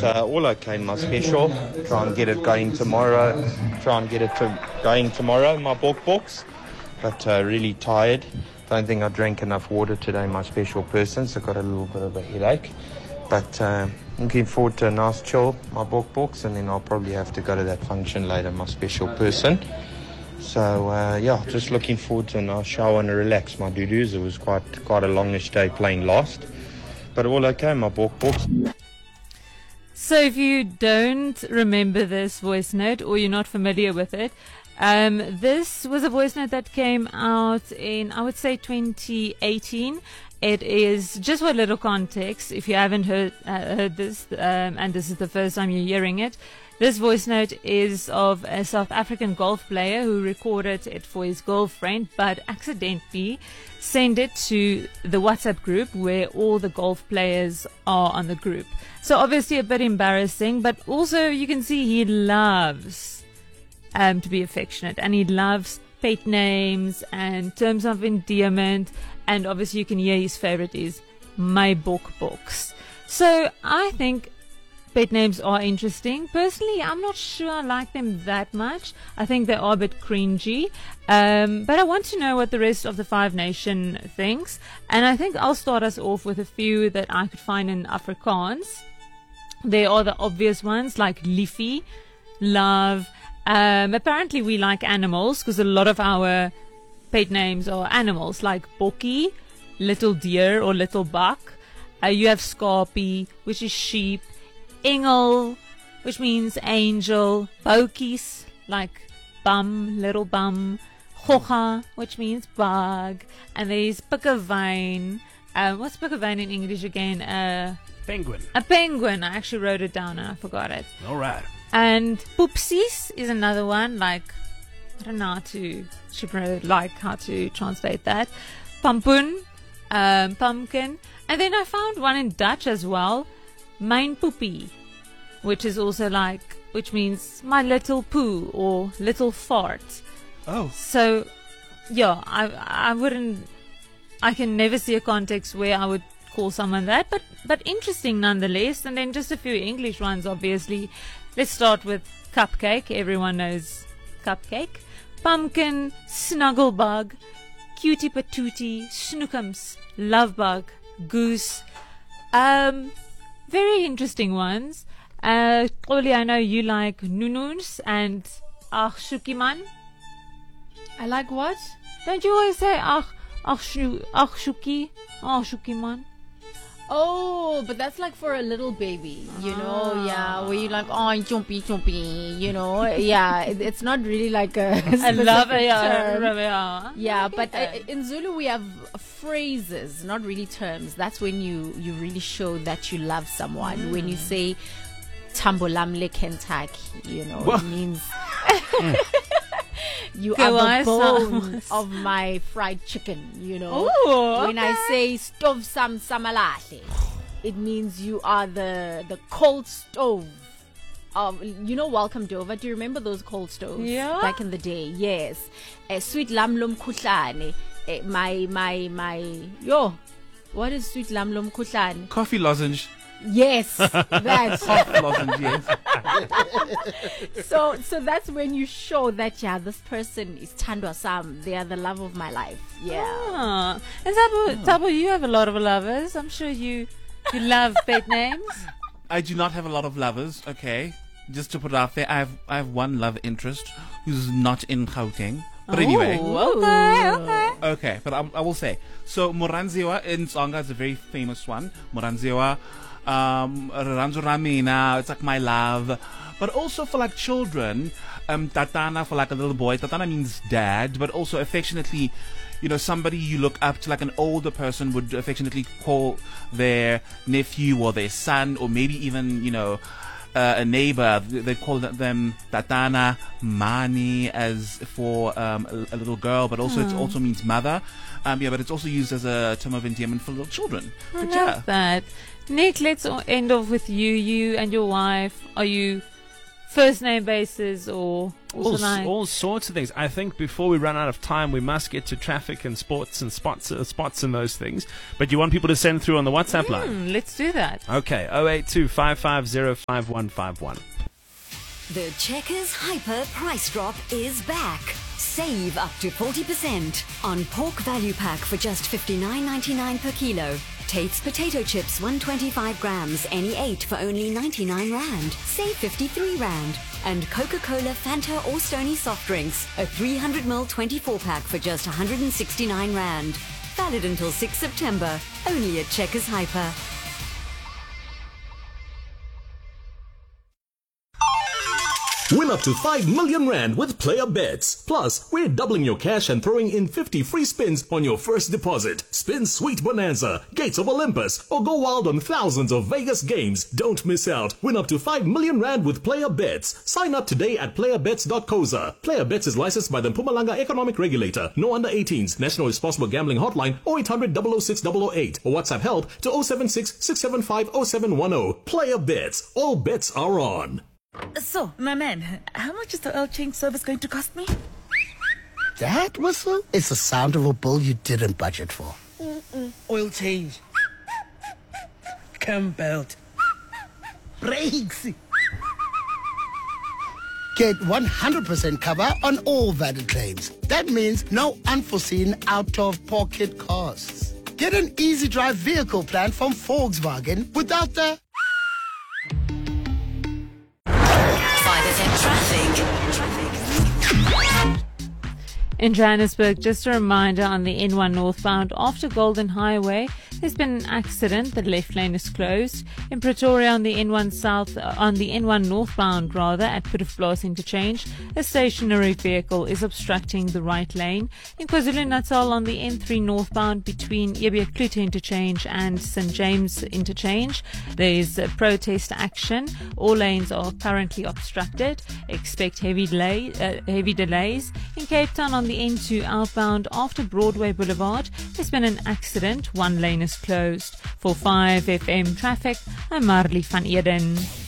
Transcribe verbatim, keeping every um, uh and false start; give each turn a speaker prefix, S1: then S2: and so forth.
S1: uh, all okay, my special. Try and get it going tomorrow. Try and get it to going tomorrow, my book books. But uh, really tired. Don't think I drank enough water today, my special person, so got a little bit of a headache. But uh, looking forward to a nice chill, my book books, and then I'll probably have to go to that function later, my special person. So, uh, yeah, just looking forward to a nice shower and a relax, my doo-doos. It was quite quite a longish day playing Lost. But all okay, my book books.
S2: So if you don't remember this voice note or you're not familiar with it, um, this was a voice note that came out in, I would say, twenty eighteen. It is, just for a little context, if you haven't heard, uh, heard this, um, and this is the first time you're hearing it, this voice note is of a South African golf player who recorded it for his girlfriend, but accidentally sent it to the WhatsApp group where all the golf players are on the group. So obviously a bit embarrassing, but also you can see he loves um, to be affectionate, and he loves pet names and terms of endearment, and obviously you can hear his favorite is my book books. So I think pet names are interesting. Personally, I'm not sure I like them that much. I think they are a bit cringy. Um, but I want to know what the rest of the Five Nation thinks. And I think I'll start us off with a few that I could find in Afrikaans. There are the obvious ones like Liefie, Love. Um, apparently we like animals because a lot of our pet names are animals like Bokkie, little deer or little buck. Uh, you have Scarpie, which is sheep. Engel, which means angel. Bokies, like bum, little bum. Gogga, which means bug. And there's Pikkewyn. Uh, what's Pikkewyn in English again? Uh,
S3: penguin.
S2: A penguin. I actually wrote it down and I forgot it.
S3: All right.
S2: And Poopsies is another one. Like, I don't know how to, should really like how to translate that. Pampoen, um, pumpkin. And then I found one in Dutch as well. Mijn poepie, which is also like, which means my little poo or little fart.
S3: Oh.
S2: So, yeah, I I wouldn't, I can never see a context where I would call someone that, but but interesting nonetheless. And then just a few English ones, obviously. Let's start with Cupcake. Everyone knows Cupcake. Pumpkin, Snugglebug, Cutie Patootie, Snookums, Lovebug, Goose. Um... Very interesting ones. Uh, Oli, I know you like Nununs and Ach Shukiman.
S4: I like what?
S2: Don't you always say Ach Ach Shu Ach Shuki Ach Shukiman?
S4: Oh, but that's like for a little baby, you know,
S2: Ah.
S4: yeah, where you like, oh, chompy, chompy, you know, yeah, it, it's not really like a
S2: I love it.
S4: specific
S2: Yeah,
S4: term.
S2: yeah.
S4: Yeah, but uh, in Zulu we have phrases, not really terms. That's when you, you really show that you love someone.
S2: Mm.
S4: When you say Tambo lamle Kentucky, you know,
S3: What?
S4: it means you
S2: Go
S4: are
S2: on,
S4: the bone
S2: Sam.
S4: of my fried chicken, you know.
S2: Ooh,
S4: When I
S2: okay.
S4: say stove sam samalahle, it means you are the the cold stove. Of, you know, Welcome Dover. Do you remember those cold stoves?
S2: Yeah.
S4: Back in the day, yes. Uh, sweet lam lom kuhlane. Uh, my my my yo. What is sweet lam lom kuhlane?
S3: Coffee lozenge.
S4: Yes, that's
S3: Cough lozenge, yes.
S4: so. So that's when you show that yeah, this person is Tandwa Sam. They are the love of my life. Yeah.
S2: Ah. And Tabo, Tabo, you have a lot of lovers. I'm sure you you love pet names.
S3: I do not have a lot of lovers, okay? Just to put it out there, I have I have one love interest who's not in Gauteng. But anyway.
S2: Oh, okay, okay.
S3: Okay, but I, I will say. So, Moranziwa in Tsonga is a very famous one. Moranziwa, um, Ranzo Ramina, it's like my love. But also for like children, um, Tatana for like a little boy. Tatana means dad, but also affectionately, you know, somebody you look up to, like an older person would affectionately call their nephew or their son, or maybe even, you know, uh, a neighbor. They call them Tatana, Mani, as for um, a, a little girl, but also it also means mother. Um, yeah, but it's also used as a term of endearment for little children.
S2: I
S3: But
S2: love
S3: yeah.
S2: that. Nick, let's end off with you. You and your wife. Are you first name basis or
S5: All,
S2: also like
S5: all sorts of things. I think before we run out of time, we must get to traffic and sports and spots, uh, spots and those things. But you want people to send through on the WhatsApp line?
S2: Hmm, let's do that.
S5: Okay, oh eight two, five five zero, five one five one.
S6: The Checkers Hyper price drop is back. Save up to forty percent on pork value pack for just fifty-nine ninety-nine per kilo. Tate's potato chips one hundred twenty-five grams, any eight for only ninety-nine rand. Save fifty-three rand. And Coca-Cola, Fanta or Stony soft drinks, a three hundred milliliter twenty-four pack for just one hundred sixty-nine rand. Valid until sixth September. Only at Checkers Hyper.
S7: Win up to five million rand with Player Bets. Plus, we're doubling your cash and throwing in fifty free spins on your first deposit. Spin Sweet Bonanza, Gates of Olympus, or go wild on thousands of Vegas games. Don't miss out. Win up to five million rand with Player Bets. Sign up today at player bets dot co za. Player Bets is licensed by the Mpumalanga Economic Regulator. No under eighteens. National Responsible Gambling Hotline oh eight hundred, double oh six, double oh eight. Or WhatsApp help to oh seven six, six seven five, oh seven one oh. Player Bets. All bets are on.
S8: So, my man, how much is the oil change service going to cost me?
S9: That whistle is the sound of a bill you didn't budget for.
S8: Mm-mm. Oil change. Cam belt. Brakes.
S9: Get one hundred percent cover on all valid claims. That means no unforeseen out-of-pocket costs. Get an easy drive vehicle plan from Volkswagen without the...
S2: In Johannesburg, just a reminder on the N one northbound after Golden Highway, there's been an accident. The left lane is closed. In Pretoria on the N one south, uh, on the N one northbound rather, at Putterflaws interchange, a stationary vehicle is obstructing the right lane. In KwaZulu-Natal on the N three northbound between Yebia Klute interchange and Saint James interchange, there's a protest action. All lanes are currently obstructed. Expect heavy delay, uh, heavy delays. In Cape Town on the N two outbound after Broadway Boulevard, there's been an accident. One lane is closed. For five F M traffic, I'm Marley van Eden.